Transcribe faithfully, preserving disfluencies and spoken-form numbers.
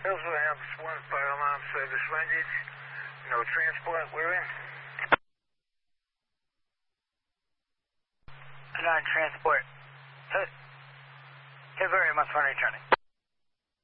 Hillsville Ambulance one, fire alarm service rendered. No transport, we're in. Non-transport. Hillsville Ambulance one returning.